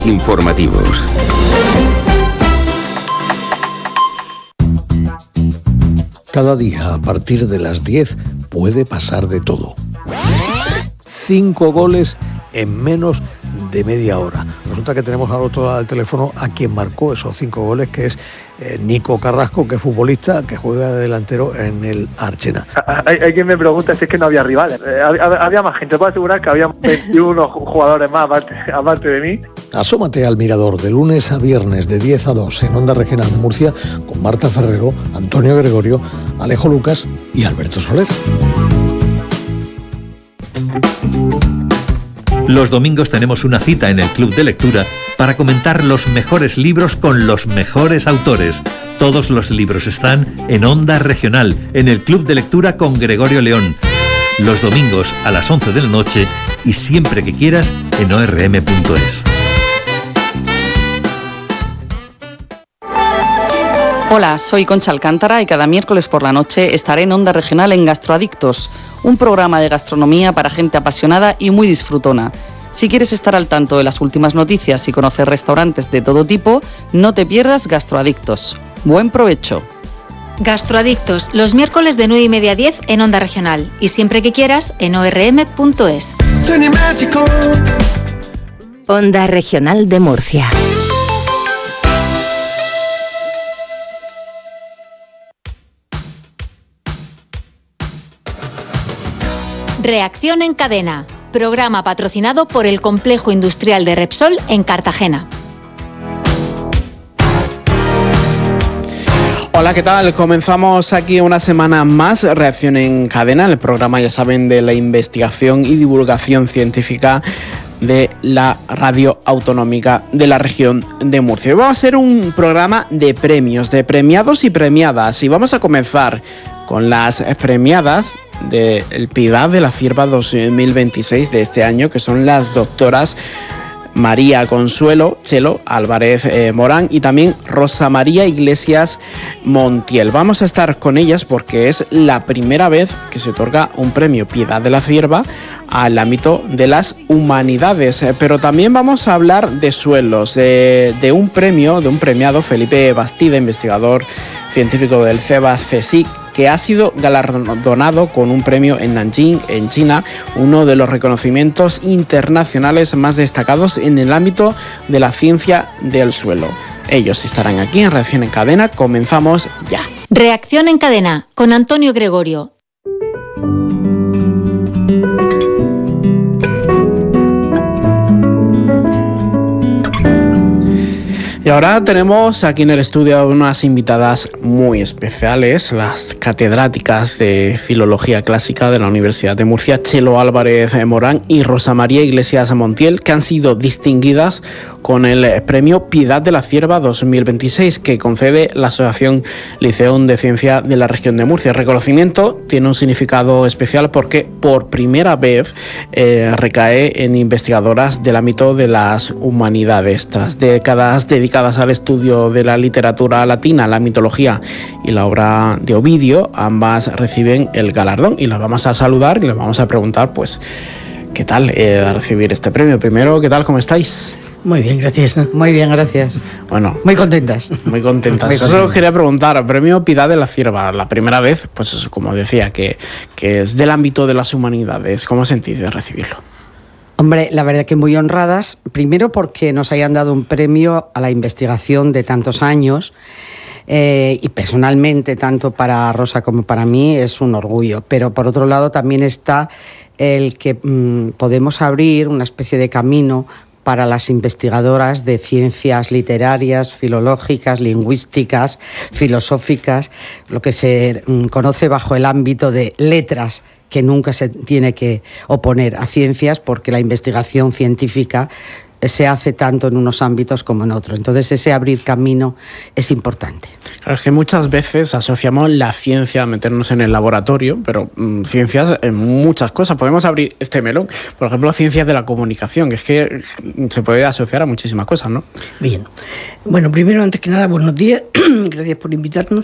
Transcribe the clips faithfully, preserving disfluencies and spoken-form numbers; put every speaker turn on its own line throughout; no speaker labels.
Informativos.
Cada día, a partir de las diez, puede pasar de todo. Cinco goles en menos de media hora. Resulta que tenemos al otro lado del teléfono a quien marcó esos cinco goles, que es eh, Nico Carrasco, que es futbolista, que juega de delantero en el Archena.
Hay, hay quien me pregunta si es que no había rivales. Eh, había, había más gente. Puedo asegurar que había veintiuno jugadores más aparte, aparte de mí.
Asómate al Mirador de lunes a viernes de diez a dos en Onda Regional de Murcia con Marta Ferrero, Antonio Gregorio, Alejo Lucas y Alberto Soler.
Los domingos tenemos una cita en el Club de Lectura para comentar los mejores libros con los mejores autores. Todos los libros están en Onda Regional, en el Club de Lectura con Gregorio León. Los domingos a las once de la noche y siempre que quieras en o erre eme punto es.
Hola, soy Concha Alcántara y cada miércoles por la noche estaré en Onda Regional en Gastroadictos, un programa de gastronomía para gente apasionada y muy disfrutona. Si quieres estar al tanto de las últimas noticias y conocer restaurantes de todo tipo, no te pierdas Gastroadictos. Buen provecho.
Gastroadictos, los miércoles de nueve y media a diez en Onda Regional y siempre que quieras en o erre eme punto es.
Onda Regional de Murcia.
Reacción en cadena, programa patrocinado por el Complejo Industrial de Repsol en Cartagena.
Hola, ¿qué tal? Comenzamos aquí una semana más, Reacción en Cadena, el programa, ya saben, de la investigación y divulgación científica de la radio autonómica de la región de Murcia. Hoy va a ser un programa de premios, de premiados y premiadas, y vamos a comenzar con las premiadas del Piedad de la Cierva dos mil veintiséis de este año, que son las doctoras María Consuelo Chelo Álvarez eh, Morán y también Rosa María Iglesias Montiel. Vamos a estar con ellas porque es la primera vez que se otorga un premio Piedad de la Cierva al ámbito de las humanidades, eh, pero también vamos a hablar de suelos, eh, de un premio, de un premiado, Felipe Bastida, investigador científico del CEBAS CSIC, que ha sido galardonado con un premio en Nanjing, en China, uno de los reconocimientos internacionales más destacados en el ámbito de la ciencia del suelo. Ellos estarán aquí en Reacción en Cadena. Comenzamos ya.
Reacción en Cadena con Antonio Gregorio.
Y ahora tenemos aquí en el estudio unas invitadas muy especiales, las catedráticas de Filología Clásica de la Universidad de Murcia, Chelo Álvarez Morán y Rosa María Iglesias Montiel, que han sido distinguidas con el premio Piedad de la Cierva dos mil veintiséis que concede la Asociación Liceum de Ciencia de la región de Murcia. El reconocimiento tiene un significado especial porque por primera vez eh, recae en investigadoras del ámbito de las humanidades. Tras décadas dedicadas al estudio de la literatura latina, la mitología y la obra de Ovidio, ambas reciben el galardón y las vamos a saludar y les vamos a preguntar, pues, ¿qué tal eh, recibir este premio? Primero, ¿qué tal? ¿Cómo estáis?
Muy bien, gracias. Muy bien, gracias.
Bueno,
muy contentas.
Muy contentas.
Muy
Eso
contentas.
os quería preguntar. Premio Piedad de la Cierva, la primera vez, pues eso, como decía, que, que es del ámbito de las humanidades. ¿Cómo sentís de recibirlo?
Hombre, la verdad que muy honradas, primero porque nos hayan dado un premio a la investigación de tantos años eh, y personalmente, tanto para Rosa como para mí, es un orgullo. Pero por otro lado también está el que mmm, podemos abrir una especie de camino para las investigadoras de ciencias literarias, filológicas, lingüísticas, filosóficas, lo que se mmm, conoce bajo el ámbito de letras, que nunca se tiene que oponer a ciencias porque la investigación científica se hace tanto en unos ámbitos como en otros. Entonces ese abrir camino es importante.
Claro, es que muchas veces asociamos la ciencia a meternos en el laboratorio, pero mmm, ciencias en muchas cosas. Podemos abrir este melón, por ejemplo, ciencias de la comunicación, que es que se puede asociar a muchísimas cosas, ¿no?
Bien. Bueno, primero, antes que nada, buenos días. Gracias por invitarnos.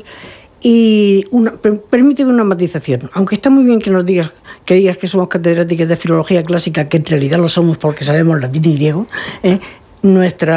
Y una, permíteme una matización. Aunque está muy bien que nos digas que digas que somos catedráticas de filología clásica, que en realidad lo somos porque sabemos latín y griego, ¿eh? nuestra